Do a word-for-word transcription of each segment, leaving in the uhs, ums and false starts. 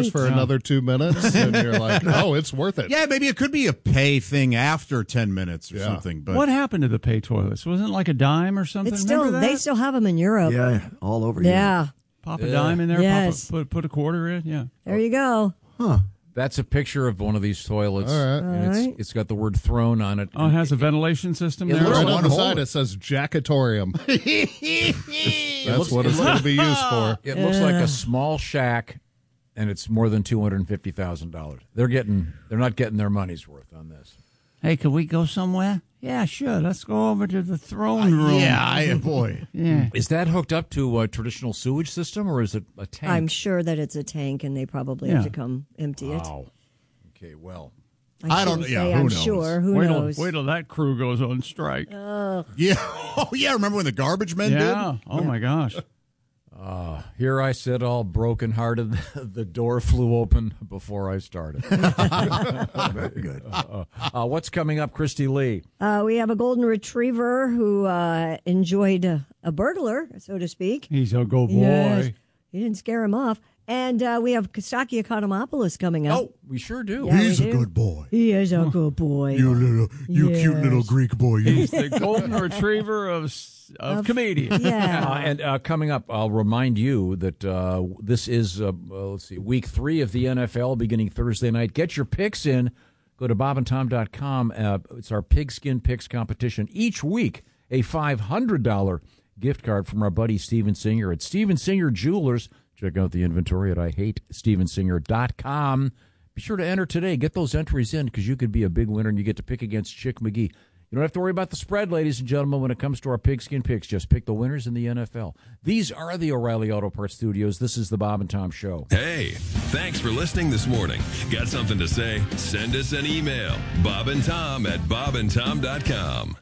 dollars for another two minutes, and you're like, oh, it's worth it. Yeah, maybe it could be a pay thing after ten minutes or Yeah. something. But What happened to the pay toilets? Wasn't it like a dime or something? It's still Remember that? they still have them in Europe. Yeah, all over. Yeah. Pop a dime in there, Yes. pop a, put, put a quarter in, yeah. There you go. Huh. That's a picture of one of these toilets. All right. And All it's, right. it's got the word throne on it. Oh, it has a ventilation system It there? looks Right like on the one side, hole. it says Jackatorium. That's looks- what it it's looks- going to be used for. It looks like a small shack, and it's more than two hundred fifty thousand dollars. They're getting, they're not getting their money's worth on this. Hey, could we go somewhere? Yeah, sure. Let's go over to the throne room. yeah, I, boy. Yeah. Is that hooked up to a traditional sewage system, or is it a tank? I'm sure that it's a tank, and they probably Yeah. have to come empty it. Wow. Okay, well. I, I don't- shouldn't yeah, say who I'm knows? sure. Who Wait knows? till, wait till that crew goes on strike. Yeah. Oh, yeah. Remember when the garbage men yeah. Oh, my gosh. Uh, here I sit all brokenhearted. The door flew open before I started. Very good. Uh, uh, what's coming up, Christy Lee? Uh, we have a golden retriever who uh, enjoyed a, a burglar, so to speak. He's a good boy. Yes. He didn't scare him off. And uh, we have Kostaki Economopoulos coming up. Oh, we sure do. Yeah, He's we a do. good boy. He is a good boy. You little, you cute Yes. little Greek boy. You. He's the golden retriever of, of, Of- comedians. Yeah. Uh, and uh, coming up, I'll remind you that uh, this is, uh, uh, let's see, week three of the N F L beginning Thursday night. Get your picks in. Go to bob and tom dot com. Uh, it's our Pigskin Picks competition. Each week, a five hundred dollars gift card from our buddy Steven Singer at Steven Singer Jewelers. Check out the inventory at I hate steven singer dot com. Be sure to enter today. Get those entries in because you could be a big winner and you get to pick against Chick McGee. You don't have to worry about the spread, ladies and gentlemen, when it comes to our Pigskin Picks. Just pick the winners in the N F L. These are the O'Reilly Auto Parts Studios. This is the Bob and Tom Show. Hey, thanks for listening this morning. Got something to say? Send us an email. Bob and Tom at bob and tom dot com.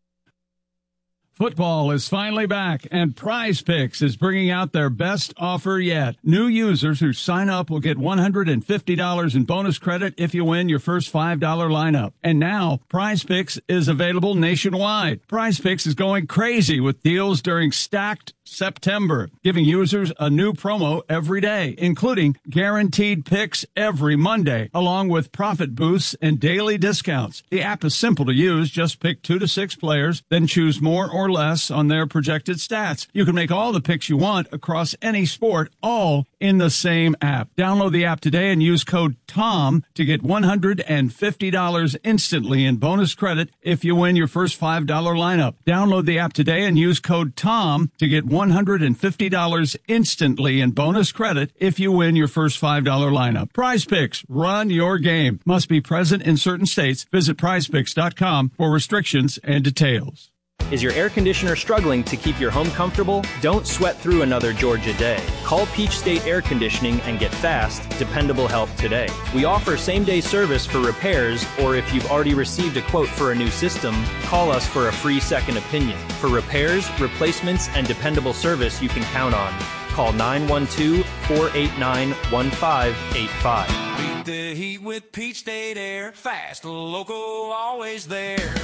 Football is finally back, and Prize Picks is bringing out their best offer yet. New users who sign up will get one hundred fifty dollars in bonus credit if you win your first five dollars lineup. And now, Prize Picks is available nationwide. Prize Picks is going crazy with deals during Stacked September, giving users a new promo every day, including guaranteed picks every Monday, along with profit boosts and daily discounts. The app is simple to use. Just pick two to six players, then choose more or less on their projected stats. You can make all the picks you want across any sport, all in the same app. Download the app today and use code TOM to get one hundred fifty dollars instantly in bonus credit if you win your first five dollars lineup. Download the app today and use code TOM to get one hundred fifty dollars instantly in bonus credit if you win your first five dollars lineup. Prize Picks, run your game. Must be present in certain states. Visit prize picks dot com for restrictions and details. Is your air conditioner struggling to keep your home comfortable? Don't sweat through another Georgia day. Call Peach State Air Conditioning and get fast, dependable help today. We offer same-day service for repairs, or if you've already received a quote for a new system, call us for a free second opinion. For repairs, replacements, and dependable service you can count on. Call nine one two, four eight nine, one five eight five. Beat the heat with Peach State Air. Fast, local, always there.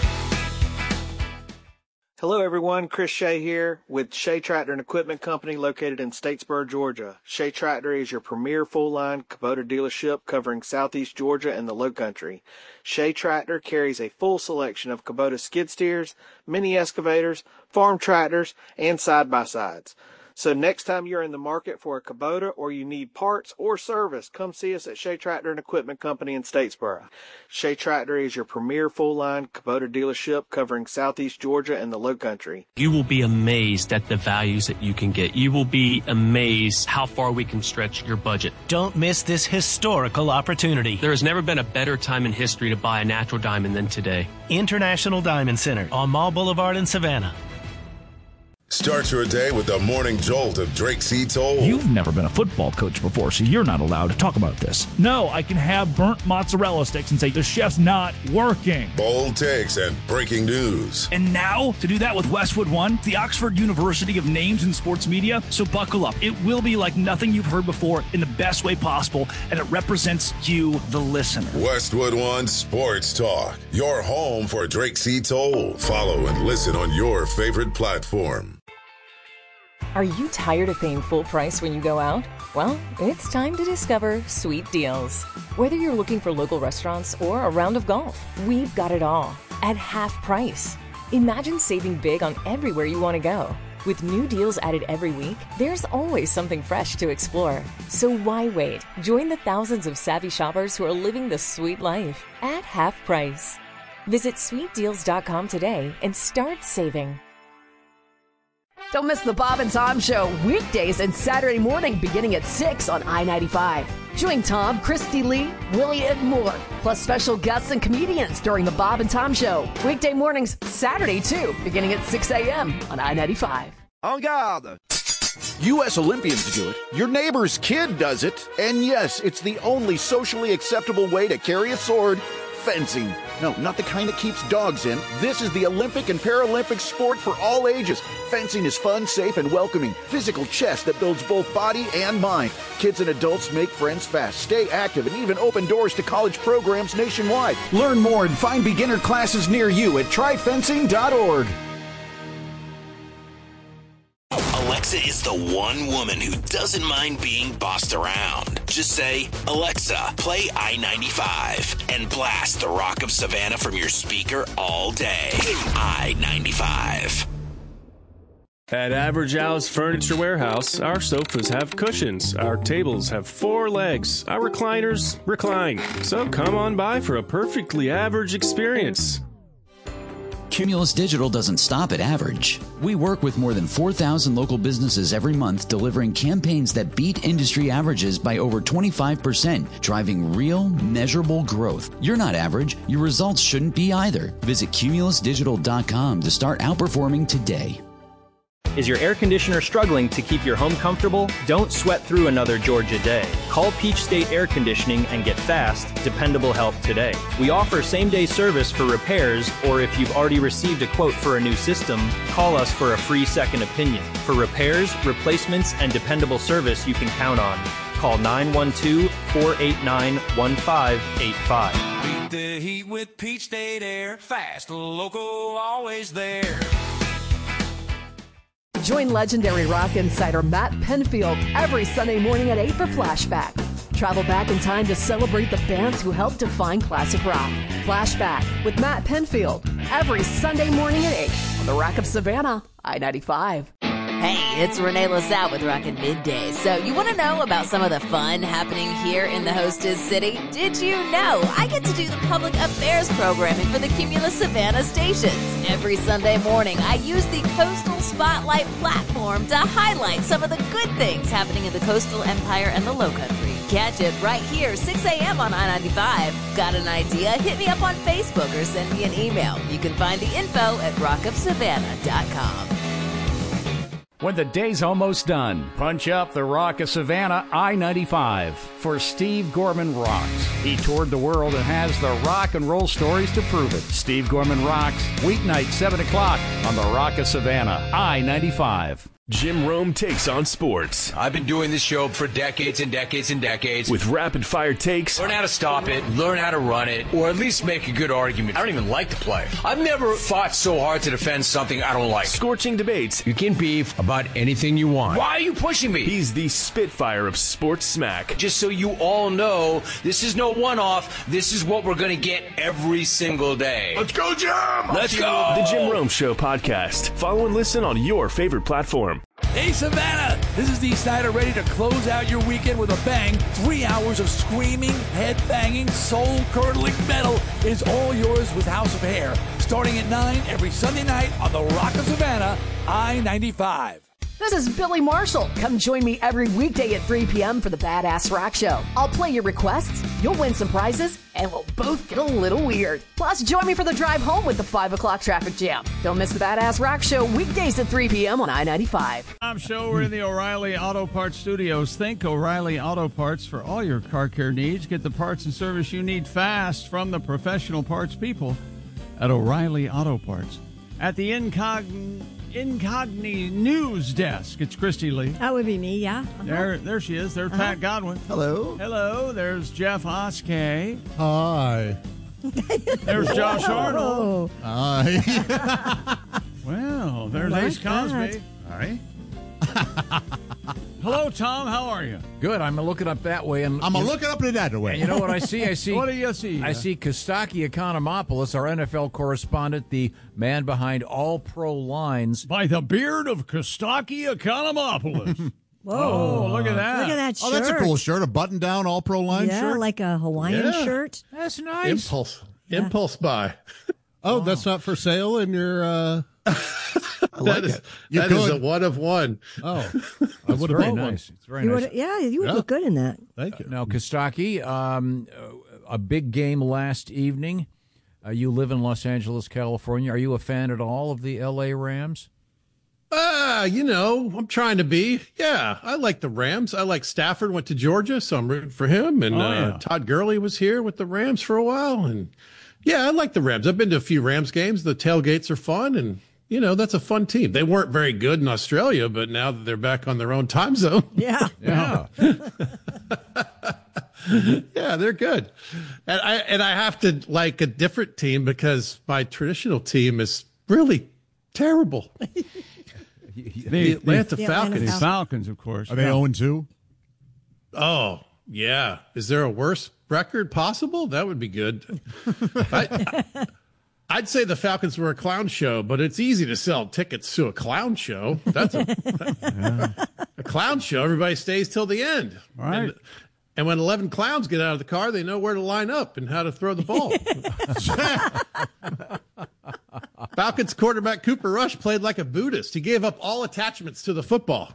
Hello everyone, Chris Shea here with Shea Tractor and Equipment Company located in Statesboro, Georgia. Shea Tractor is your premier full-line Kubota dealership covering southeast Georgia and the Lowcountry. Shea Tractor carries a full selection of Kubota skid steers, mini excavators, farm tractors, and side-by-sides. So next time you're in the market for a Kubota or you need parts or service, come see us at Shea Tractor and Equipment Company in Statesboro. Shea Tractor is your premier full-line Kubota dealership covering southeast Georgia and the Lowcountry. You will be amazed at the values that you can get. You will be amazed how far we can stretch your budget. Don't miss this historical opportunity. There has never been a better time in history to buy a natural diamond than today. International Diamond Center on Mall Boulevard in Savannah. Start your day with the morning jolt of Drake C. Toll. You've never been a football coach before, so you're not allowed to talk about this. No, I can have burnt mozzarella sticks and say the chef's not working. Bold takes and breaking news. And now, to do that with Westwood One, the Oxford University of Names in Sports Media. So buckle up. It will be like nothing you've heard before in the best way possible, and it represents you, the listener. Westwood One Sports Talk, your home for Drake C. Toll. Follow and listen on your favorite platform. Are you tired of paying full price when you go out? Well, it's time to discover Sweet Deals. Whether you're looking for local restaurants or a round of golf, we've got it all at half price. Imagine saving big on everywhere you want to go. With new deals added every week, there's always something fresh to explore. So why wait? Join the thousands of savvy shoppers who are living the sweet life at half price. Visit sweet deals dot com today and start saving. Don't miss the Bob and Tom Show weekdays and Saturday morning beginning at six on I ninety-five. Join Tom, Christy Lee, Willie, and more, plus special guests and comedians during the Bob and Tom Show. Weekday mornings, Saturday too, beginning at six a.m. on I ninety-five. En garde! U S Olympians do it, your neighbor's kid does it, and yes, it's the only socially acceptable way to carry a sword. Fencing. No, not the kind that keeps dogs in. This is the Olympic and Paralympic sport for all ages. Fencing is fun, safe, and welcoming. Physical chess that builds both body and mind. Kids and adults make friends fast, stay active, and even open doors to college programs nationwide. Learn more and find beginner classes near you at try fencing dot org. Alexa is the one woman who doesn't mind being bossed around. Just say, Alexa, play I ninety-five, and blast the Rock of Savannah from your speaker all day. I ninety-five. At Average Al's Furniture Warehouse, our sofas have cushions, our tables have four legs, our recliners recline. So come on by for a perfectly average experience. Cumulus Digital doesn't stop at average. We work with more than four thousand local businesses every month, delivering campaigns that beat industry averages by over twenty-five percent, driving real, measurable growth. You're not average. Your results shouldn't be either. Visit cumulus digital dot com to start outperforming today. Is your air conditioner struggling to keep your home comfortable? Don't sweat through another Georgia day. Call Peach State Air Conditioning and get fast, dependable help today. We offer same-day service for repairs, or if you've already received a quote for a new system, call us for a free second opinion. For repairs, replacements, and dependable service you can count on. Call nine one two, four eight nine, one five eight five. Beat the heat with Peach State Air. Fast, local, always there. Join legendary rock insider Matt Penfield every Sunday morning at eight for Flashback. Travel back in time to celebrate the bands who helped define classic rock. Flashback with Matt Penfield every Sunday morning at eight on the Rock of Savannah, I ninety-five. Hey, it's Renee LaSalle with Rockin' Midday. So you want to know about some of the fun happening here in the hostess city? Did you know I get to do the public affairs programming for the Cumulus Savannah stations? Every Sunday morning, I use the Coastal Spotlight platform to highlight some of the good things happening in the coastal empire and the Lowcountry. Catch it right here, six a.m. on I ninety-five. Got an idea? Hit me up on Facebook or send me an email. You can find the info at rock of savannah dot com. When the day's almost done, punch up the Rock of Savannah I ninety-five for Steve Gorman Rocks. He toured the world and has the rock and roll stories to prove it. Steve Gorman Rocks, weeknight seven o'clock on the Rock of Savannah I ninety-five. Jim Rome takes on sports. I've been doing this show for decades and decades and decades. With rapid-fire takes. Learn how to stop it, learn how to run it, or at least make a good argument. I don't even like the play. I've never fought so hard to defend something I don't like. Scorching debates. You can beef about anything you want. Why are you pushing me? He's the Spitfire of sports smack. Just so you all know, this is no one-off. This is what we're going to get every single day. Let's go, Jim! Let's go! The Jim Rome Show podcast. Follow and listen on your favorite platform. Hey, Savannah! This is Dee Snider, ready to close out your weekend with a bang. Three hours of screaming, head-banging, soul-curdling metal is all yours with House of Hair. Starting at nine every Sunday night on the Rock of Savannah, I ninety-five. This is Billy Marshall. Come join me every weekday at three p.m. for the Badass Rock Show. I'll play your requests, you'll win some prizes, and we'll both get a little weird. Plus, join me for the drive home with the five o'clock traffic jam. Don't miss the Badass Rock Show weekdays at three p.m. on I ninety-five. I'm show we're in the O'Reilly Auto Parts studios. Think O'Reilly Auto Parts for all your car care needs. Get the parts and service you need fast from the professional parts people at O'Reilly Auto Parts. At the Incogn... Incogni News Desk, it's Christy Lee. That would be me, yeah. Uh-huh. There there she is. There's uh-huh. Pat Godwin. Hello. Hello. There's Jeff Oskay. Hi. There's Josh Arnold. Hi. Well, there's like Ace Cosby. Hi. Hello, Tom. How are you? Good. I'm looking up that way, and I'm a looking up that way. And you know what I see? I see. What do you see? I see Kostaki Economopoulos, our N F L correspondent, the man behind All Pro Lines. By the beard of Kostaki Economopoulos. Whoa! Oh, look at that! Look at that shirt. Oh, that's a cool shirt. A button-down All Pro Line yeah, shirt. Yeah, like a Hawaiian yeah. shirt. That's nice. Impulse. Yeah. Impulse buy. wow. Oh, that's not for sale in your. Uh... I like that is, it. You that could. is a one of one. Oh, I would have bought nice. One. It's very you nice. Would, yeah, you would yeah. look good in that. Thank you. Now, Kostaki, um, a big game last evening. Uh, you live in Los Angeles, California. Are you a fan at all of the L A Rams? Ah, uh, you know, I'm trying to be. Yeah, I like the Rams. I like Stafford went to Georgia, so I'm rooting for him. And oh, uh, yeah. Todd Gurley was here with the Rams for a while. And yeah, I like the Rams. I've been to a few Rams games. The tailgates are fun. And, you know, that's a fun team. They weren't very good in Australia, but now that they're back on their own time zone. Yeah. Yeah. Yeah, they're good. And I and I have to like a different team because my traditional team is really terrible. The Atlanta the Falcons. The Falcons, of course. Are they oh and two? Oh, yeah. Is there a worse record possible? That would be good. I, I'd say the Falcons were a clown show, but it's easy to sell tickets to a clown show. That's a, yeah. a clown show. Everybody stays till the end. Right. And, and when eleven clowns get out of the car, they know where to line up and how to throw the ball. Falcons quarterback Cooper Rush played like a Buddhist. He gave up all attachments to the football.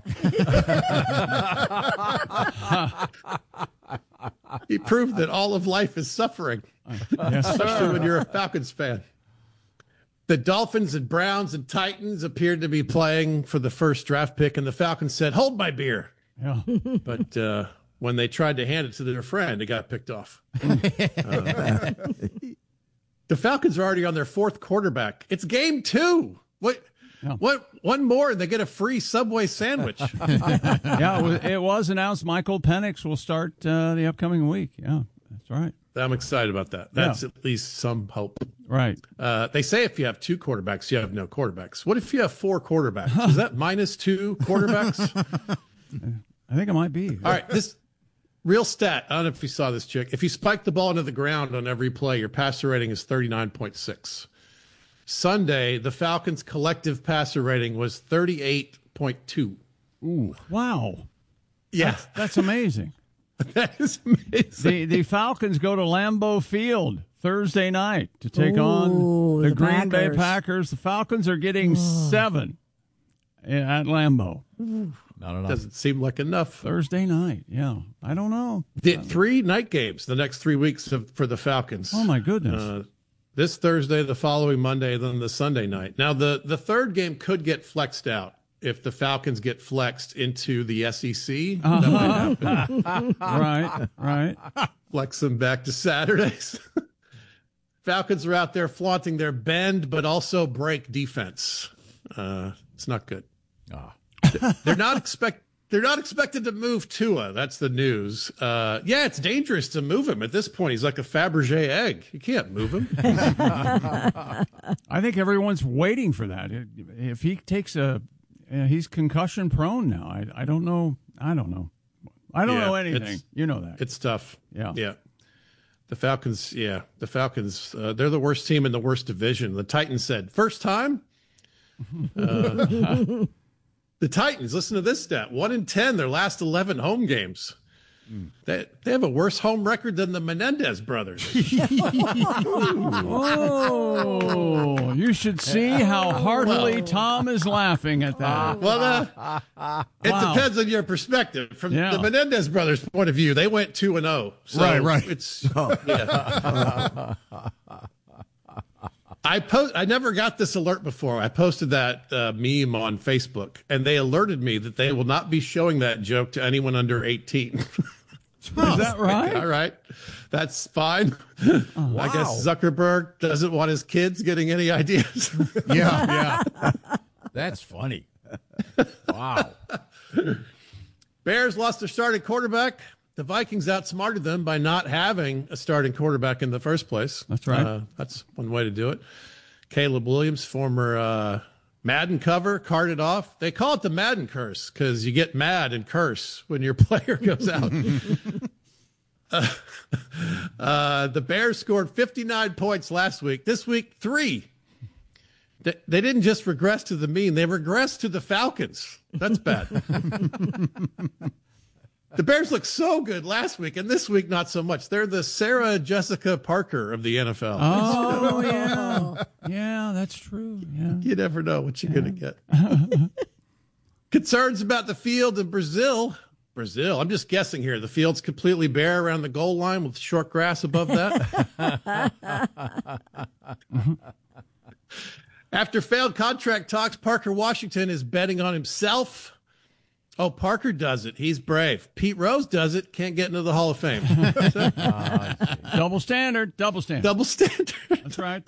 He proved that all of life is suffering, yes, especially sir. when you're a Falcons fan. The Dolphins and Browns and Titans appeared to be playing for the first draft pick, and the Falcons said, "Hold my beer." Yeah. But uh, when they tried to hand it to their friend, it got picked off. uh, The Falcons are already on their fourth quarterback. It's game two. What? Yeah. What? One more, and they get a free Subway sandwich. Yeah, it was, it was announced Michael Penix will start uh, the upcoming week. Yeah, that's right. I'm excited about that. That's Yeah. at least some hope. Right. Uh, they say if you have two quarterbacks, you have no quarterbacks. What if you have four quarterbacks? Is that minus two quarterbacks? I think it might be. All right, this real stat. I don't know if you saw this, Chick. If you spike the ball into the ground on every play, your passer rating is thirty-nine point six. Sunday, the Falcons' collective passer rating was thirty-eight point two. Ooh, wow. Yeah. That's, that's amazing. That is amazing. The, the Falcons go to Lambeau Field Thursday night to take Ooh, on the, the Green Bay Packers. Packers. The Falcons are getting seven at Lambeau. Not enough. Doesn't seem like enough. Thursday night, yeah. I don't know. Did three night games the next three weeks of, for the Falcons. Oh, my goodness. Uh, this Thursday, the following Monday, then the Sunday night. Now, the, the third game could get flexed out if the Falcons get flexed into the S E C. Uh-huh. That might happen. Right, right. Flex them back to Saturdays. Falcons are out there flaunting their bend, but also break defense. Uh, it's not good. Ah. They're not expect. They're not expected to move Tua. That's the news. Uh, yeah, it's dangerous to move him at this point. He's like a Fabergé egg. You can't move him. I think everyone's waiting for that. If he takes a, uh, he's concussion prone now. I, I don't know. I don't know. I don't Yeah, know anything. it's- You know that. It's tough. Yeah. Yeah. The Falcons, yeah. The Falcons, uh, they're the worst team in the worst division. The Titans said, first time? Uh, the Titans, listen to this stat. one in ten, their last eleven home games. Mm. They, they have a worse home record than the Menendez brothers. Oh, you should see how heartily Tom is laughing at that. Well, uh, it Wow. depends on your perspective. From Yeah. the Menendez brothers' point of view, they went two and oh. So Right, right. It's yeah. I post. I never got this alert before. I posted that uh, meme on Facebook, and they alerted me that they will not be showing that joke to anyone under eighteen. Is that right? All right, that's fine. I guess Zuckerberg doesn't want his kids getting any ideas. Yeah, yeah. That's funny. Wow. Bears lost their starting quarterback. The Vikings outsmarted them by not having a starting quarterback in the first place. That's right. Uh, that's one way to do it. Caleb Williams, former uh, Madden cover, carted off. They call it the Madden curse because you get mad and curse when your player goes out. uh, uh, the Bears scored fifty-nine points last week. This week, three. They, they didn't just regress to the mean. They regressed to the Falcons. That's bad. The Bears looked so good last week, and this week, not so much. They're the Sarah Jessica Parker of the N F L. Oh, yeah. Yeah, that's true. Yeah. You never know what you're yeah. going to get. Concerns about the field in Brazil. Brazil, I'm just guessing here. The field's completely bare around the goal line with short grass above that. After failed contract talks, Parker Washington is betting on himself. Oh, Parker does it. He's brave. Pete Rose does it. Can't get into the Hall of Fame. uh, double standard. Double standard. Double standard. That's right.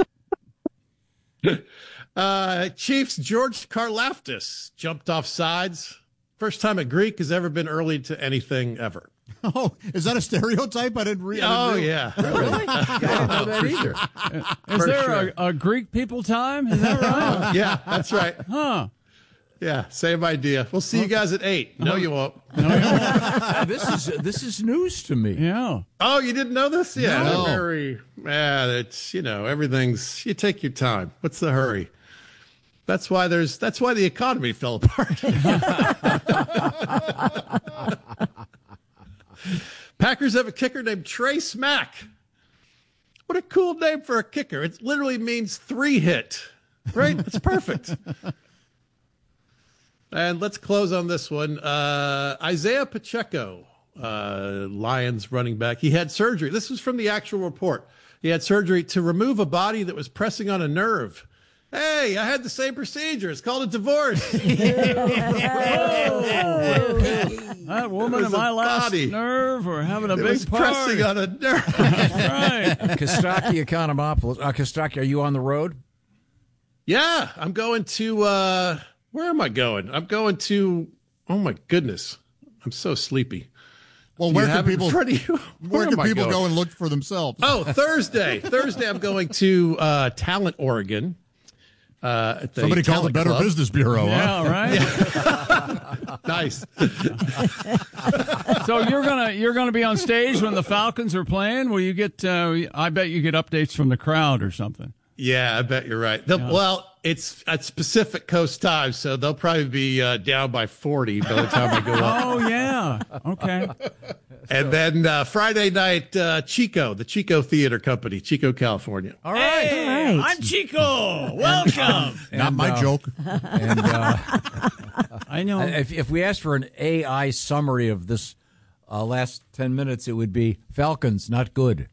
uh, Chiefs George Karlaftis jumped off sides. First time a Greek has ever been early to anything ever. Oh, is that a stereotype? I didn't read. Oh, read. yeah. Really? I didn't know that either. Is For there sure. a, a Greek people time? Is that right? Yeah, that's right. Huh. Yeah, same idea. We'll see you guys at eight. No, you won't. No, you won't. this is this is news to me. Yeah. Oh, you didn't know this? Yeah, no. they're very. Yeah, it's you know everything's. You take your time. What's the hurry? That's why there's. That's why the economy fell apart. Packers have a kicker named Trey Smack. What a cool name for a kicker! It literally means three hit. Right? It's perfect. And let's close on this one. Uh, Isaiah Pacheco, uh, Lions running back. He had surgery. This was from the actual report. He had surgery to remove a body that was pressing on a nerve. Hey, I had the same procedure. It's called a divorce. That woman in my last body. nerve or having a it big was party. pressing on a nerve. Right. Kostaki Economopoulos. Uh, Kostaki, are you on the road? Yeah, I'm going to... Uh, Where am I going? I'm going to, oh my goodness. I'm so sleepy. Well, Do where you can have it in people front of you? where Where can am I people going? go and look for themselves? Oh, Thursday. Thursday I'm going to uh, Talent, Oregon. Uh, at the Somebody call the Talent Better Club. Business Bureau. Yeah, huh? right. Yeah. Nice. So you're gonna you're gonna be on stage when the Falcons are playing. Will you get? Uh, I bet you get updates from the crowd or something. Yeah, I bet you're right. They'll, Yeah. Well, it's at Pacific Coast time, so they'll probably be uh, down by forty by the time I go up. Oh yeah. Okay. And then uh, Friday night, uh, Chico, the Chico Theater Company, Chico, California. All right. Hey, All right. I'm Chico. Welcome. Not And, my uh, joke. And uh, I know. if, if we asked for an A I summary of this uh, last ten minutes, it would be Falcons, not good.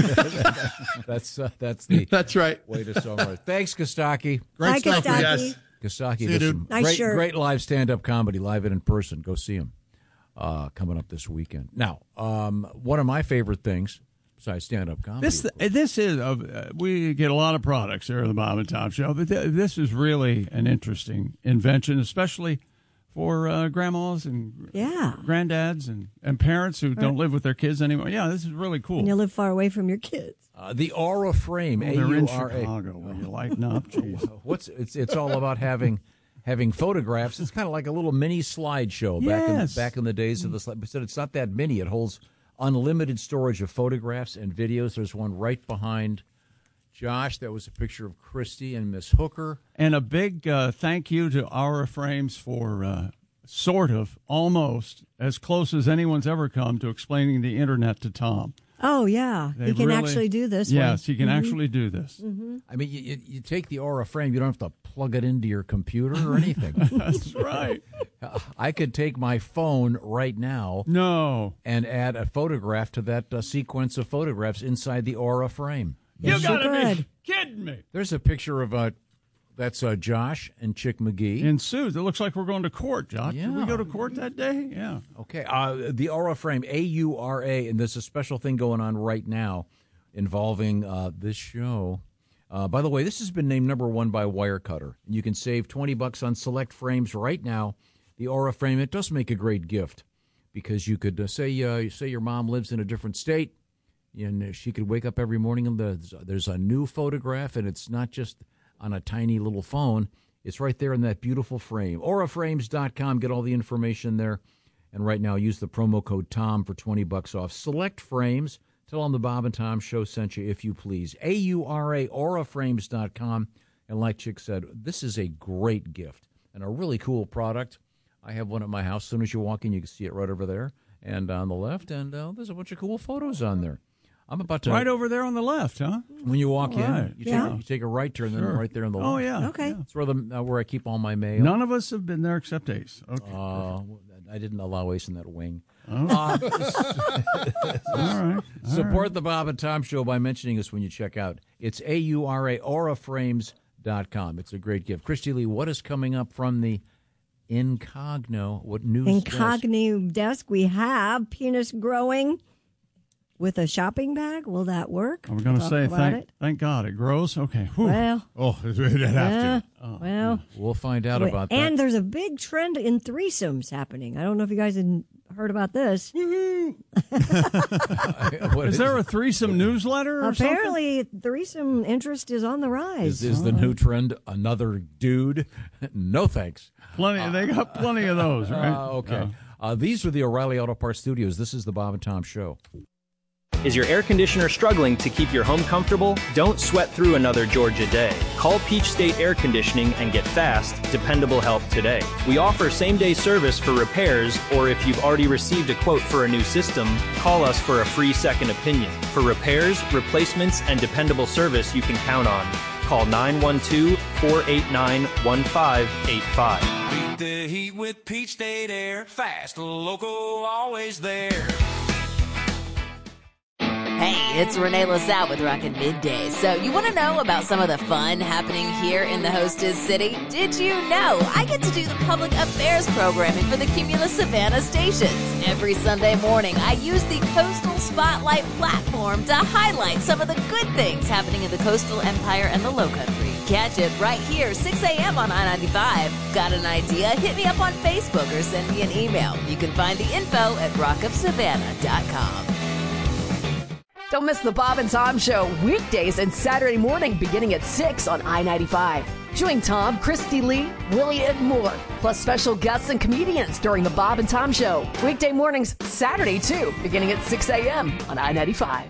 that's uh, that's the That's right. way to summarize. Thanks, Kostaki. Great Hi, stuff. Kostaki. Yes. Kostaki you, does dude. some Nice great, shirt. great live stand-up comedy, live and in person. Go see him uh, coming up this weekend. Now, um, one of my favorite things besides stand-up comedy. This this is uh, we get a lot of products here at the Bob and Tom Show, but th- this is really an interesting invention, especially for uh, grandmas and Yeah. granddads and, and parents who don't live with their kids anymore. Yeah, this is really cool. And you live far away from your kids. Uh, the Aura Frame, Oh, A they're in U R A. Chicago where you lighten up. Jeez. What's it's it's all about having having photographs. It's kind of like a little mini slideshow back in Yes. back in the days of the slide. But it's not that mini. It holds unlimited storage of photographs and videos. There's one right behind Josh. That was a picture of Christy and Miss Hooker. And a big uh, thank you to Aura Frames for uh, sort of, almost, as close as anyone's ever come to explaining the Internet to Tom. Oh, yeah. They He can really- actually do this one. Yes, he can Mhm. actually do this. Mm-hmm. I mean, you, you, you take the Aura Frame. You don't have to plug it into your computer or anything. That's right. I could take my phone right now. No. And add a photograph to that uh, sequence of photographs inside the Aura Frame. You Yes, you gotta be could. kidding me. There's a picture of uh, that's uh, Josh and Chick McGee. In suits. It looks like we're going to court, Josh. Did we Yeah. go to court that day? Yeah. Okay, uh, the Aura Frame, A U R A, and there's a special thing going on right now involving uh, this show. Uh, by the way, this has been named number one by Wirecutter. You can save twenty bucks on select frames right now. The Aura Frame, it does make a great gift because you could uh, say uh, say your mom lives in a different state, and she could wake up every morning and there's, there's a new photograph, and it's not just on a tiny little phone. It's right there in that beautiful frame. aura frames dot com. Get all the information there. And right now, use the promo code TOM for twenty bucks off. Select frames. Tell them the Bob and Tom Show sent you, if you please. A U R A, aura frames dot com. And like Chick said, this is a great gift and a really cool product. I have one at my house. As soon as you walk in, you can see it right over there and on the left. And uh, there's a bunch of cool photos on there. I'm about to right over there on the left, huh? When you walk All in, right. you, Yeah. take, you take a right turn, Sure. then right there on the left. Oh, yeah. Okay. Yeah. That's where the uh, where I keep all my mail. None of us have been there except Ace. Okay. Uh, I didn't allow Ace in that wing. Oh. Uh, All right. All support right. the Bob and Tom Show by mentioning us when you check out. It's A U R A, aura frames dot com. It's a great gift. Christy Lee, what is coming up from the Incogno? What news? Incognito desk. We have penis growing with a shopping bag. Will that work? I was going to Talk say, about thank it. thank God it grows. Okay. Whew. Well, Oh, it'd have yeah, to. Oh, well, We'll find out wait, about that. and there's a big trend in threesomes happening. I don't know if you guys had heard about this. What Is there a threesome newsletter or Apparently, threesome interest is on the rise. Is, is the new trend another dude? No thanks. something? Plenty. They got plenty of those, right? Uh, okay. Uh, these are the O'Reilly Auto Parts Studios. This is the Bob and Tom Show. Is your air conditioner struggling to keep your home comfortable? Don't sweat through another Georgia day. Call Peach State Air Conditioning and get fast, dependable help today. We offer same-day service for repairs, or if you've already received a quote for a new system, call us for a free second opinion. For repairs, replacements, and dependable service you can count on. Call nine one two, four eight nine, one five eight five. Beat the heat with Peach State Air. Fast, local, always there. Hey, it's Renee LaSalle with Rockin' Middays. So you want to know about some of the fun happening here in the hostess city? Did you know I get to do the public affairs programming for the Cumulus Savannah stations? Every Sunday morning, I use the Coastal Spotlight platform to highlight some of the good things happening in the coastal empire and the Lowcountry. Catch it right here, six a.m. on I ninety-five. Got an idea? Hit me up on Facebook or send me an email. You can find the info at rock of savannah dot com. Don't miss the Bob and Tom Show weekdays and Saturday morning beginning at six on I ninety-five. Join Tom, Christy Lee, Willie, and more, plus special guests and comedians during the Bob and Tom Show. Weekday mornings, Saturday too, beginning at six a.m. on I ninety-five.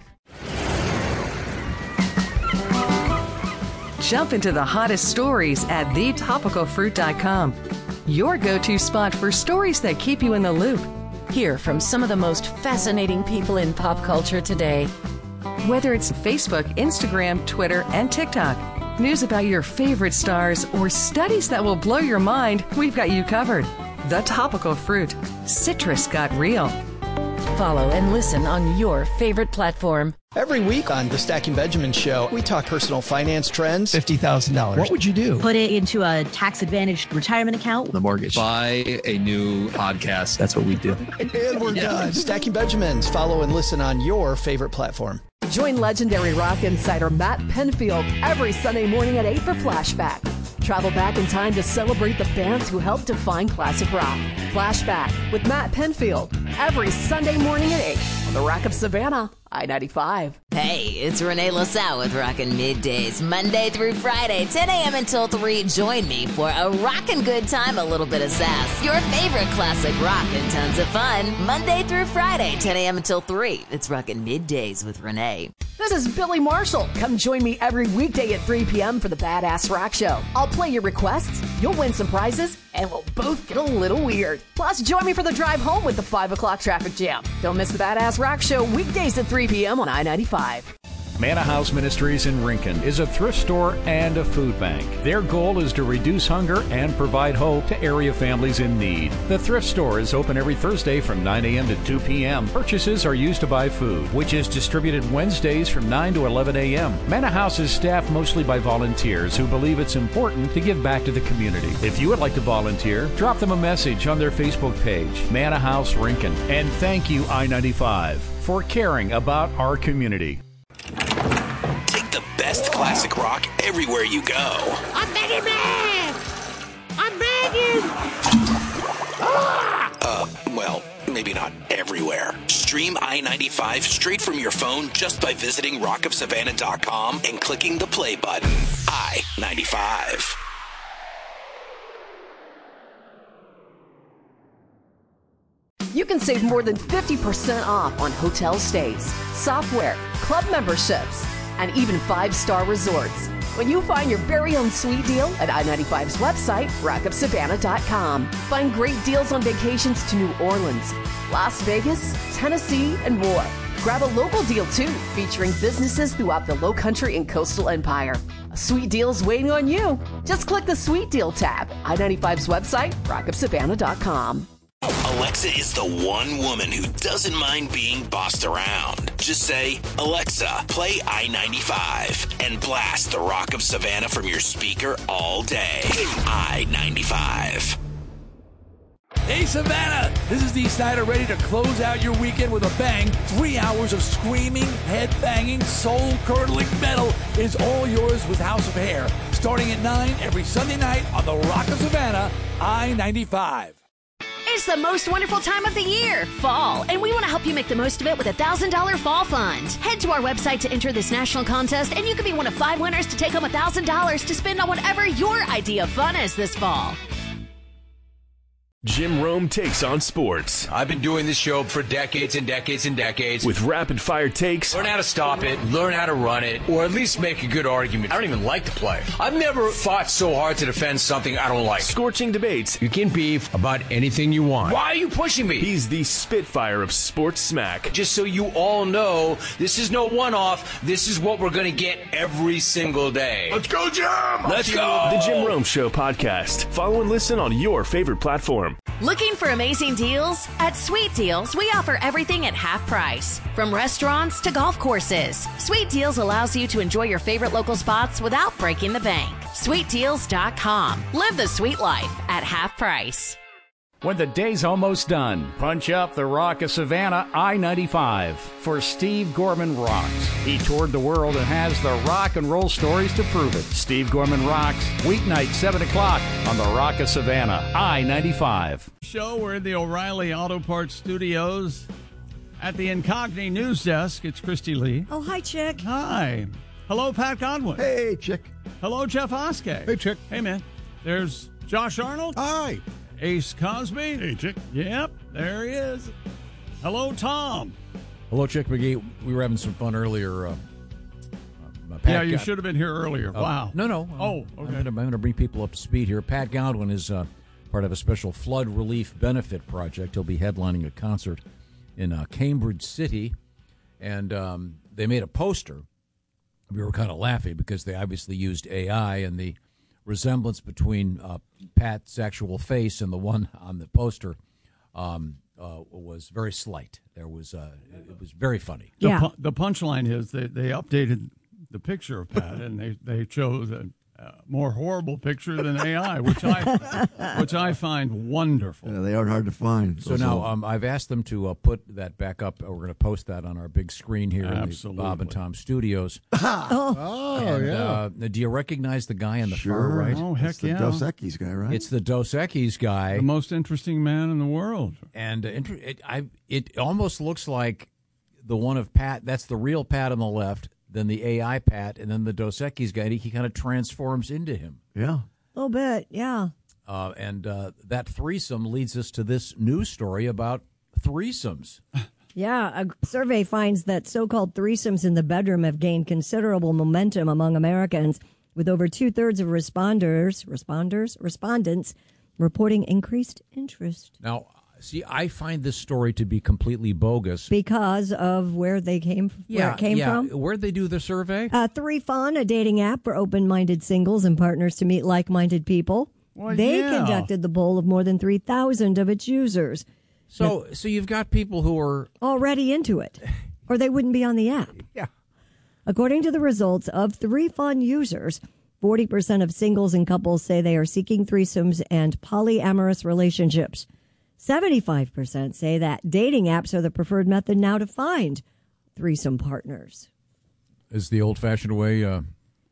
Jump into the hottest stories at the topical fruit dot com. Your go-to spot for stories that keep you in the loop. Hear from some of the most fascinating people in pop culture today. Whether it's Facebook, Instagram, Twitter, and TikTok, news about your favorite stars, or studies that will blow your mind, we've got you covered. The Topical Fruit. Citrus got real. Follow and listen on your favorite platform. Every week on the Stacking Benjamin Show, we talk personal finance trends. fifty thousand dollars. What would you do? Put it into a tax-advantaged retirement account. The mortgage. Buy a new podcast. That's what we do. And we're done. Stacking Benjamins. Follow and listen on your favorite platform. Join legendary rock insider Matt Penfield every Sunday morning at eight for Flashback. Travel back in time to celebrate the bands who helped define classic rock. Flashback with Matt Penfield every Sunday morning at eight on the Rock of Savannah, I ninety-five. Hey, it's Renee LaSalle with Rockin' Middays, Monday through Friday, ten a.m. until three. Join me for a rockin' good time, a little bit of sass, your favorite classic rock, and tons of fun. Monday through Friday, ten a.m. until three. It's Rockin' Middays with Renee. This is Billy Marshall. Come join me every weekday at three p.m. for the Badass Rock Show. I'll play your requests, you'll win some prizes, and we'll both get a little weird. Plus, join me for the drive home with the five o'clock traffic jam. Don't miss the Badass Rock Show weekdays at three p.m. on I ninety-five. Manna House Ministries in Rincon is a thrift store and a food bank. Their goal is to reduce hunger and provide hope to area families in need. The thrift store is open every Thursday from nine a.m. to two p.m. Purchases are used to buy food, which is distributed Wednesdays from nine to eleven a.m. Manna House is staffed mostly by volunteers who believe it's important to give back to the community. If you would like to volunteer, drop them a message on their Facebook page, Manna House Rincon. And thank you, I ninety-five, for caring about our community. Take the best classic rock everywhere you go. I'm begging, man! I'm begging! Ah! Uh, well, maybe not everywhere. Stream I ninety-five straight from your phone just by visiting rock of savannah dot com and clicking the play button. I ninety-five. can save more than fifty percent off on hotel stays, software, club memberships, and even five-star resorts. When you find your very own sweet deal at I ninety-five's website, rock up savannah dot com. Find great deals on vacations to New Orleans, Las Vegas, Tennessee, and more. Grab a local deal, too, featuring businesses throughout the Lowcountry and Coastal Empire. A sweet deal's waiting on you. Just click the Sweet Deal tab. I ninety-five's website, rock up savannah dot com. Alexa is the one woman who doesn't mind being bossed around. Just say, Alexa, play I ninety-five, and blast the Rock of Savannah from your speaker all day. I ninety-five. Hey, Savannah! This is Dee Snider, ready to close out your weekend with a bang. Three hours of screaming, head-banging, soul-curdling metal is all yours with House of Hair. Starting at nine every Sunday night on the Rock of Savannah, I ninety-five. It's the most wonderful time of the year, fall, and we want to help you make the most of it with a one thousand dollars Fall Fund. Head to our website to enter this national contest, and you can be one of five winners to take home one thousand dollars to spend on whatever your idea of fun is this fall. Jim Rome takes on sports. I've been doing this show for decades and decades and decades. With rapid-fire takes. Learn how to stop it, learn how to run it, or at least make a good argument. I don't even like the play. I've never fought so hard to defend something I don't like. Scorching debates. You can beef about anything you want. Why are you pushing me? He's the Spitfire of sports smack. Just so you all know, this is no one-off. This is what we're going to get every single day. Let's go, Jim! Let's go! The Jim Rome Show podcast. Follow and listen on your favorite platform. Looking for amazing deals? At Sweet Deals, we offer everything at half price. From restaurants to golf courses, Sweet Deals allows you to enjoy your favorite local spots without breaking the bank. sweet deals dot com. Live the sweet life at half price. When the day's almost done, punch up the Rock of Savannah I ninety-five for Steve Gorman Rocks. He toured the world and has the rock and roll stories to prove it. Steve Gorman Rocks, weeknight, seven o'clock on the Rock of Savannah I ninety-five. Show, we're in the O'Reilly Auto Parts Studios. At the Incogni News Desk, it's Christy Lee. Oh, hi, Chick. Hi. Hello, Pat Godwin. Hey, Chick. Hello, Jeff Oskey. Hey, Chick. Hey, man. There's Josh Arnold. Hi. Ace Cosby. Hey, Chick. Yep, there he is. Hello, Tom. Hello, Chick McGee. We were having some fun earlier. Uh, uh, Pat yeah, you Go- should have been here earlier. Uh, wow. No, no. Oh, I'm okay. going to bring people up to speed here. Pat Godwin is uh, part of a special flood relief benefit project. He'll be headlining a concert in uh, Cambridge City, and um, they made a poster. We were kind of laughing because they obviously used A I, and the resemblance between uh, Pat's actual face and the one on the poster um, uh, was very slight. There was uh, it was very funny. The, Yeah. pu- the punchline is they, they updated the picture of Pat, and they, they chose a uh, more horrible picture than A I, which I which I find wonderful. Yeah, they aren't hard to find. So now um, I've asked them to uh, put that back up. We're going to post that on our big screen here Absolutely. in the Bob and Tom Studios. oh, And, yeah. uh, do you recognize the guy on the Sure. far right? Oh, heck It's the yeah. Dos Equis guy, right? It's the Dos Equis guy. The most interesting man in the world. And uh, inter- it, I, it almost looks like the one of Pat. That's the real Pat on the left, then the A I Pat, and then the Dos Equis guy. He, he kind of transforms into him. yeah. A little bit, yeah. Uh, and uh, that threesome leads us to this news story about threesomes. Yeah, a survey finds that so-called threesomes in the bedroom have gained considerable momentum among Americans, with over two-thirds of responders, responders, respondents reporting increased interest. Now, see, I find this story to be completely bogus. Because of where they came, where it came yeah. from? Where'd they do the survey? Uh, Three Fun, a dating app for open-minded singles and partners to meet like-minded people. Well, they yeah. conducted the poll of more than three thousand of its users. So, so you've got people who are already into it, or they wouldn't be on the app. Yeah. According to the results of Three Fun users, forty percent of singles and couples say they are seeking threesomes and polyamorous relationships. seventy-five percent say that dating apps are the preferred method now to find threesome partners. is the old-fashioned way. Uh,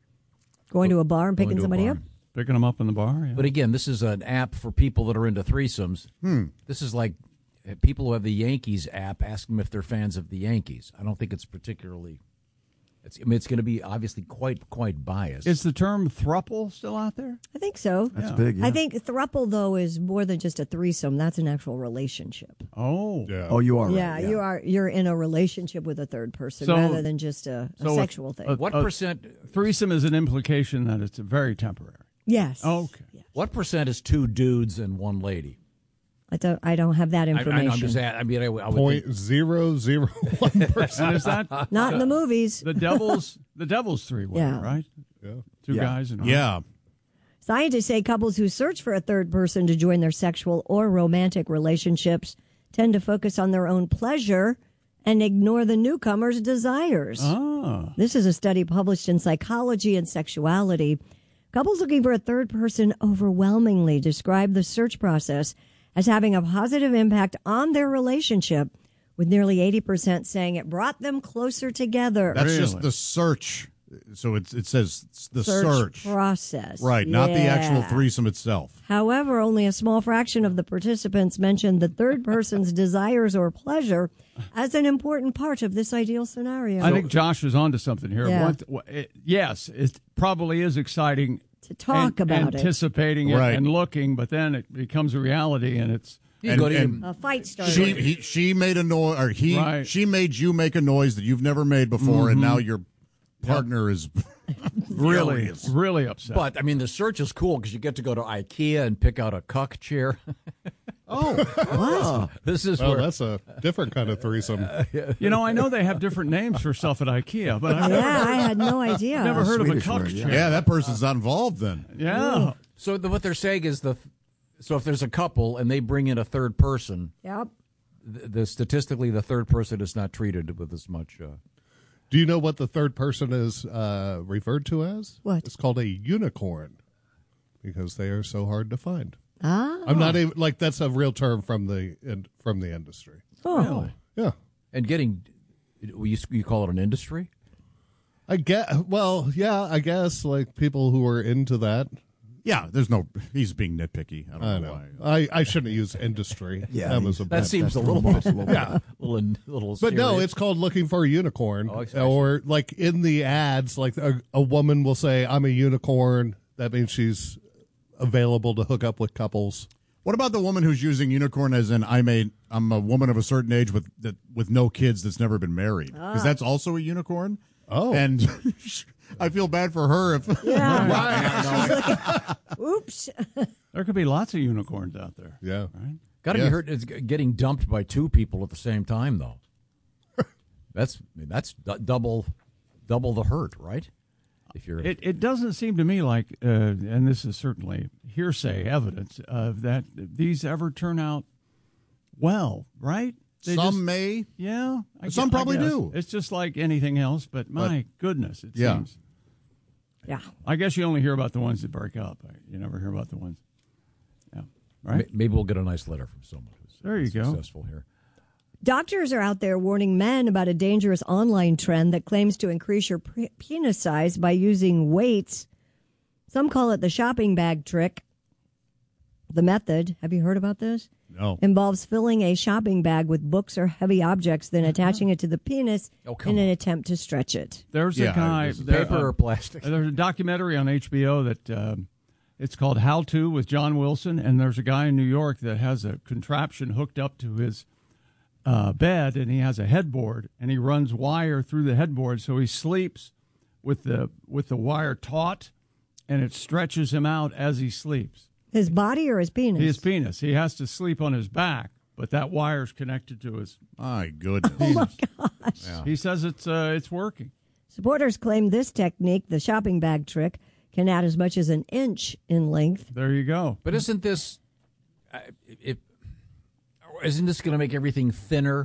Going to a bar and Going picking to a somebody bar. up? Picking them up in the bar, yeah. But again, this is an app for people that are into threesomes. Hmm. This is like uh, people who have the Yankees app, ask them if they're fans of the Yankees. I don't think it's particularly It's, I mean, it's going to be obviously quite quite biased. Is the term throuple still out there? I think so. That's yeah. big. Yeah. I think throuple though is more than just a threesome. That's an actual relationship. Oh, yeah. Oh, you are. Right. Yeah, yeah, you are. You're in a relationship with a third person so, rather than just a, a so sexual a, thing. A, what a percent threesome is an implication that it's very temporary? Yes. Oh, okay. Yes. What percent is two dudes and one lady? I don't. I don't have that information. I, I, I'm just, I mean, I, I would point think, zero zero one percent. Is that not in the movies? The devil's the devil's three way, yeah. right? Yeah, two yeah. guys and yeah. Scientists say couples who search for a third person to join their sexual or romantic relationships tend to focus on their own pleasure and ignore the newcomer's desires. Oh. This is a study published in Psychology and Sexuality. Couples looking for a third person overwhelmingly describe the search process as having a positive impact on their relationship, with nearly eighty percent saying it brought them closer together. That's really? just the search. So it's, it says the search, search. process. Right, yeah. not the actual threesome itself. However, only a small fraction of the participants mentioned the third person's desires or pleasure as an important part of this ideal scenario. I think Josh is onto something here. Yeah. One th- it, yes, it probably is exciting to talk and, about anticipating it. it Right. and looking, but then it becomes a reality, and it's you and, go to and a fight started. She he, she made a noise, or he Right. she made you make a noise that you've never made before, Mm-hmm. and now your partner is really, furious. really upset. But I mean, the search is cool because you get to go to IKEA and pick out a cuck chair. Oh, wow. This is well, where that's a different kind of threesome. You know, I know they have different names for stuff at IKEA, but I've yeah, never, I had no idea. never heard Swedish of a cuck word, yeah. chair. Yeah, that person's not involved then. Yeah. so the, what they're saying is the so if there's a couple and they bring in a third person, Yep. the, the statistically the third person is not treated with as much. Uh, Do you know what the third person is uh, referred to as? What? It's called a unicorn because they are so hard to find. Ah. I'm not even like that's a real term from the in, from the industry. Oh. Yeah, and getting you you call it an industry? I get. Well, yeah, I guess like people who are into that. Yeah, there's no. He's being nitpicky. I don't I know, know. why. I, I shouldn't use industry. Yeah, that was a That bad, seems a that's little almost bit, a little yeah, little, little. But no, serious. it's called looking for a unicorn. Oh, I see. Or like in the ads, like a, a woman will say, "I'm a unicorn." That means she's available to hook up with couples. What about the woman who's using unicorn as in I'm a I'm a woman of a certain age with that with no kids that's never been married? Because Ah. that's also a unicorn. Oh, And I feel bad for her if Yeah. Oops. There could be lots of unicorns out there. yeah. Right? Got to Yeah. be hurt. It's getting dumped by two people at the same time, though. that's I mean, that's d- double, double the hurt, right? If you're It it doesn't seem to me like, uh, and this is certainly hearsay evidence of that these ever turn out well, right? They some just- may. yeah, I Some gue- I probably guess. do. It's just like anything else, but my goodness, it Yeah. seems. Yeah. I guess you only hear about the ones that break up. You never hear about the ones. Yeah, right. Ma- maybe we'll get a nice letter from someone who's There you go. successful here. Doctors are out there warning men about a dangerous online trend that claims to increase your pre- penis size by using weights. Some call it the shopping bag trick. The method, have you heard about this? No. Involves filling a shopping bag with books or heavy objects, then attaching it to the penis Oh, come in an attempt to stretch it. There's Yeah, a guy, is it there- paper uh, or plastic? There's a documentary on H B O that um, it's called How To with John Wilson, and there's a guy in New York that has a contraption hooked up to his uh, bed, and he has a headboard, and he runs wire through the headboard, so he sleeps with the with the wire taut, and it stretches him out as he sleeps. His body or his penis? His penis. He has to sleep on his back, but that wire's connected to his. My goodness. Oh, my gosh. Yeah. He says it's uh, it's working. Supporters claim this technique, the shopping bag trick, can add as much as an inch in length. There you go. But isn't this, uh, it, isn't this going to make everything thinner?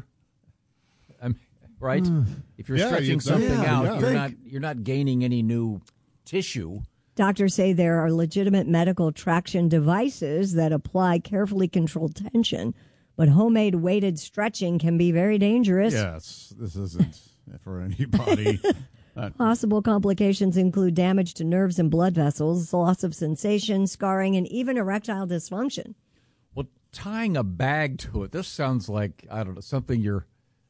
Um, right? If you're Yeah, stretching you'd think. something Yeah, out, yeah. you're not you're not gaining any new tissue. Doctors say there are legitimate medical traction devices that apply carefully controlled tension, but homemade weighted stretching can be very dangerous. Yes, this isn't for anybody. Possible complications include damage to nerves and blood vessels, loss of sensation, scarring, and even erectile dysfunction. Well, tying a bag to it, this sounds like, I don't know, something your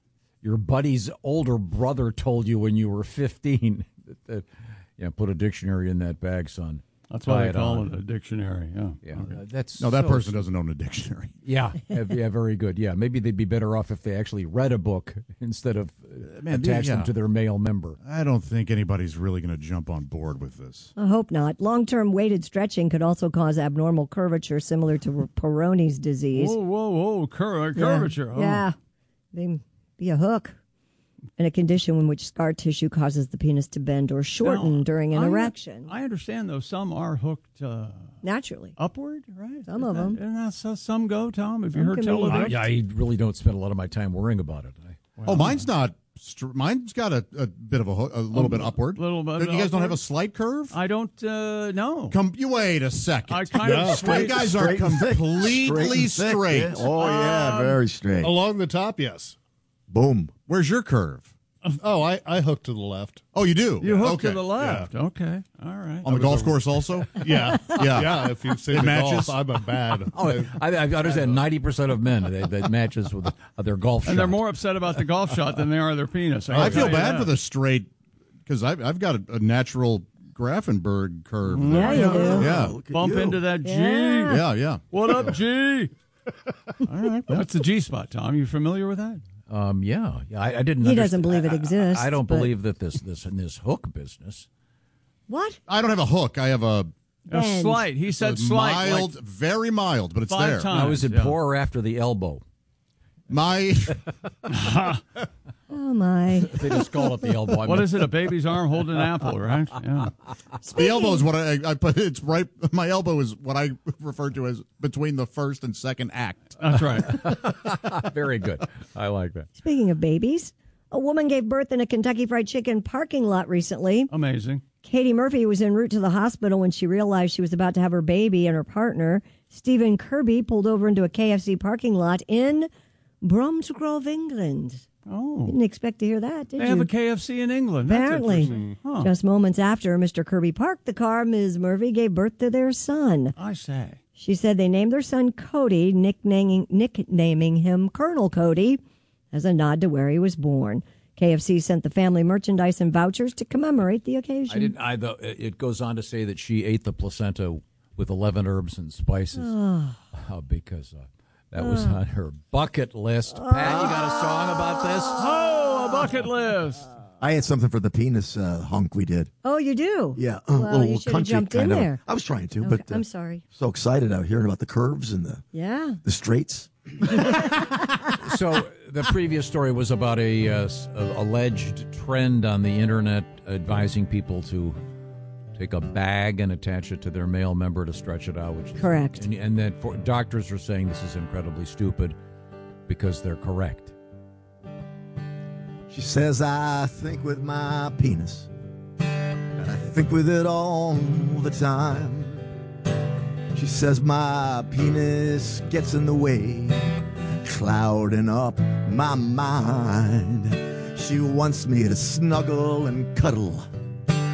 your buddy's older brother told you when you were fifteen. that, that, yeah, put a dictionary in that bag, son. That's Try why they it call on. it a dictionary. Yeah, Yeah, Okay. uh, that's No, that so- person doesn't own a dictionary. Yeah, yeah, yeah, very good. Yeah, maybe they'd be better off if they actually read a book instead of uh, Man, attach yeah. them to their male member. I don't think anybody's really going to jump on board with this. I hope not. Long-term weighted stretching could also cause abnormal curvature similar to Peyronie's disease. Whoa, whoa, whoa! Cur- Yeah. curvature. Oh. Yeah. They be a hook. And a condition in which scar tissue causes the penis to bend or shorten Now, during an I- erection. I understand, though, some are hooked uh, Naturally. upward, right? Some Isn't of that- them. Isn't that so some go, Tom? Have you Some heard can tell be. of I, it? I really don't spend a lot of my time worrying about it. I, Oh, mine's not. Str- mine's got a, a bit of a, ho- a little bit upward. little bit You guys don't have a upward? slight curve? I don't uh, know. Come, you wait a second. I kind Yeah. of Straight guys are Straight and thick. completely Straight and thick, straight. yeah. Oh, yeah, very straight. Along the top, yes. Boom. Where's your curve? Oh, I, I hook to the left. Oh, you do? You hook okay. to the left. Okay. All right. On the golf course also? Yeah. Yeah. Yeah, if you've seen It the matches? golf, I'm a bad. oh, I, I understand ninety percent of men that, that matches with uh, their golf shot. And they're more upset about the golf shot than they are their penis. I can feel tell you bad that. for the straight because I've, I've got a, a natural Grafenberg curve. Yeah, there. you do. Yeah. Bump you. into that G. Yeah. Yeah, yeah. What up, G? All right. What's the G spot, Tom? You familiar with that? Um, yeah, yeah. I, I didn't. He underst- doesn't believe it I- I- exists, I, don't but- believe that this this in this hook business. What? I don't have a hook. I have a, A Bend. slight. He a said slight. mild, like very mild, but it's five there. times. Now, is it yeah. before or after the elbow? My Oh, my. They just call it the elbow. I What mean- is it? A baby's arm holding an apple, right? Yeah. the elbow is what I, I put. It's right. My elbow is what I refer to as between the first and second act. That's right. Very good. I like that. Speaking of babies, a woman gave birth in a Kentucky Fried Chicken parking lot recently. Amazing. Katie Murphy was en route to the hospital when she realized she was about to have her baby, and her partner, Stephen Kirby, pulled over into a K F C parking lot in Bromsgrove, England. Oh. Didn't expect to hear that, did They you? have a K F C in England. That's Apparently. interesting. Huh. Just moments after Mister Kirby parked the car, Miz Murphy gave birth to their son. I say. She said they named their son Cody, nicknaming, nicknaming him Colonel Cody, as a nod to where he was born. K F C sent the family merchandise and vouchers to commemorate the occasion. I didn't. I though it goes on to say that she ate the placenta with eleven herbs and spices Oh. uh, because uh, that was on her bucket list. Pat, you got a song about this? Oh, a bucket list. I had something for the penis uh, hunk we did. Oh, you do? Yeah, a Well, little you should have country jumped kind in of. there. I was trying to, Okay, but uh, I'm sorry. So excited out hearing about the curves and the Yeah. the straights. So the previous story was about a, uh, s- a alleged trend on the internet advising people to take a bag and attach it to their male member to stretch it out. Which is, Correct. And, and that for, doctors are saying this is incredibly stupid because they're correct. She says, I think with my penis, and I think with it all the time. She says, my penis gets in the way, clouding up my mind. She wants me to snuggle and cuddle